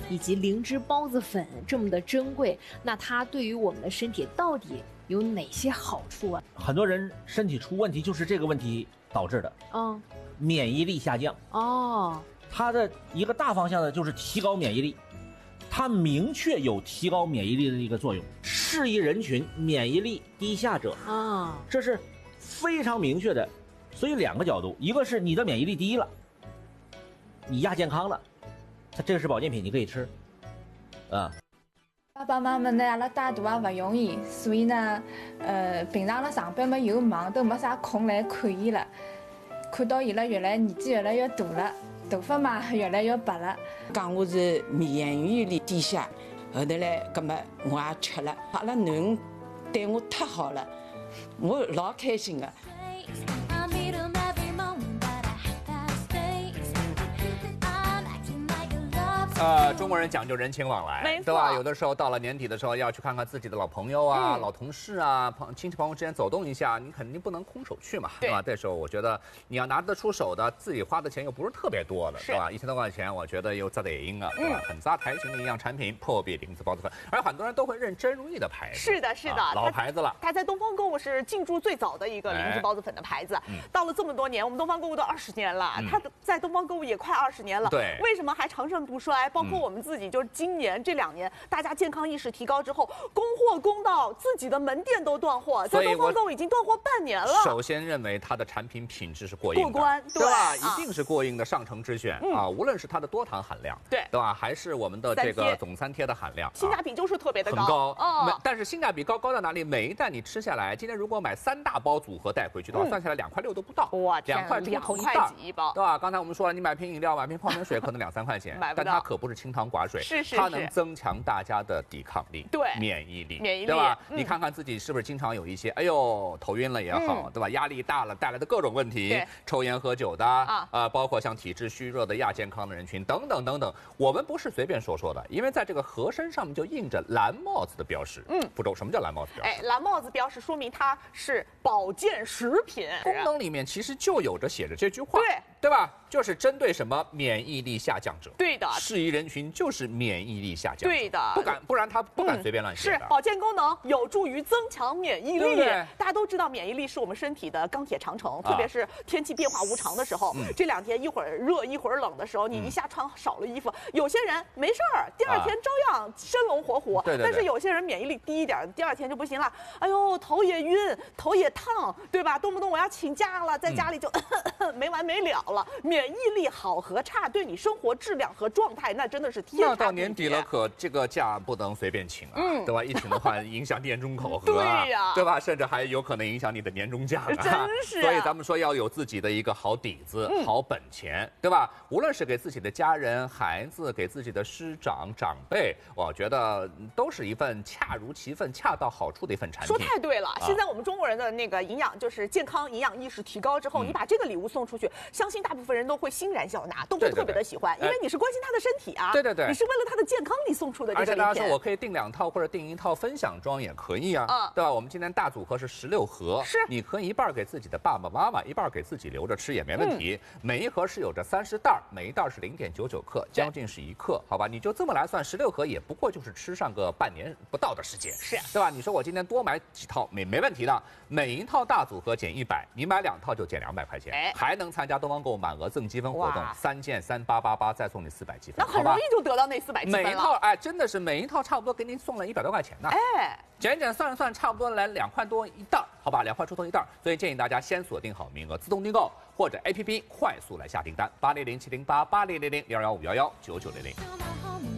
以及灵芝孢子粉这么的珍贵，那它对于我们的身体到底有哪些好处啊？ 很多人身体出问题就是这个问题导致的，免疫力下降。它的一个大方向呢就是提高免疫力，它明确有提高免疫力的一个作用。适宜人群免疫力低下者这是非常明确的。所以2个角度，一个是你的免疫力低了，你亚健康了，它这个是保健品，你可以吃， 爸爸妈妈呢，阿拉带大也勿容易，所以呢，平常辣上班嘛又忙，都没啥空来看伊了。看到伊拉年纪越来越大了，头发嘛越来越白了。 讲我是免疫力低下，后头来，葛么我也吃了。阿拉囡恩对我太好了，我老开心的。 中国人讲究人情往来，对吧？有的时候到了年底的时候，要去看看自己的老朋友啊、老同事啊、亲戚朋友之间走动一下，你肯定不能空手去嘛，对吧？这时候我觉得你要拿得出手的，自己花的钱又不是特别多的，对吧？1000多块钱，我觉得又咋得赢啊，对吧？很扎台型的营养产品，破壁灵芝孢子粉，而很多人都会认真如意的牌子。 是的，是的， 老牌子了。 它在东方购物是进驻最早的一个灵芝孢子粉的牌子。到了这么多年，我们东方购物都20年了，它在东方购物也快20年了。 对， 为什么还长盛不衰？包括我们自己，就是今年这2年，大家健康意识提高之后，供货供到自己的门店都断货，在东方购物已经断货半年了。 首先认为它的产品品质是过硬的， 过关， 对吧？一定是过硬的上乘之选无论是它的多糖含量，对吧？还是我们的这个总3贴的含量， 性价比就是特别的很高。但是性价比高在哪里？每一袋你吃下来，今天如果买3大包组合带回去的话，算下来2块6都不到，哇，2块出头一袋，对吧？刚才我们说了，你买瓶饮料、买瓶矿泉水可能2、3块钱，但它可不是清汤寡水。它能增强大家的抵抗力，对，免疫力，对吧？你看看自己是不是经常有一些，哎呦，头晕了也好，对吧？压力大了带来的各种问题，抽烟喝酒的包括像体质虚弱的亚健康的人群等等等等，我们不是随便说的，因为在这个盒身上面就印着蓝帽子的标识。福州，什么叫蓝帽子标识？ 蓝帽子标识说明它是保健食品， 功能里面其实就有着写着这句话，对吧？就是针对什么免疫力下降者， 对的， 适宜人群就是免疫力下降， 对的， 不然他不敢随便乱写的。 是保健功能有助于增强免疫力， 对不对？ 大家都知道免疫力是我们身体的钢铁长城，特别是天气变化无常的时候，这2天一会儿热一会儿冷的时候，你一下穿少了衣服，有些人没事儿，第2天照样生龙活虎，但是有些人免疫力低一点，第2天就不行了，哎呦，头也晕，头也烫，对吧？动不动我要请假了，在家里就没完没了了。免疫力好和差对你生活质量和状态那真的是天差地别。 那到年底了，可这个假不能随便请啊，对吧？一请的话影响年终考核， 对呀， 对吧？甚至还有可能影响你的年终奖， 真是。 所以咱们说要有自己的一个好底子、好本钱，对吧？无论是给自己的家人、孩子，给自己的师长、长辈，我觉得都是一份恰如其分、恰到好处的一份产品。 说太对了，现在我们中国人的那个营养就是健康营养意识提高之后，你把这个礼物送出去，相信大部分人都会欣然笑纳，都会特别的喜欢，因为你是关心他的身体啊， 对， 你是为了他的健康你送出的这个礼品。 而且大家说我可以订2套或者订1套分享装也可以啊，对吧？我们今天大组合是16盒， 是你可以一半给自己的爸爸妈妈，一半给自己留着吃也没问题。每一盒是有着30袋，每一袋是0.99克，将近是1克，好吧？你就这么来算，16盒也不过就是吃上个半年不到的时间， 是， 对吧？你说我今天多买几套没问题的，每一套大组合减100，你买2套就减200块钱，还能参加东方购物满额赠积分活动，3件3888再送你400积分， 那很容易就得到那400积分了。 每一套真的是每一套差不多给你送了100多块钱呢，减算差不多来2块多一袋，好吧，2块出头一袋，所以建议大家先锁定好名额，自动订购或者 APP 快速来下订单，80070880006115119900。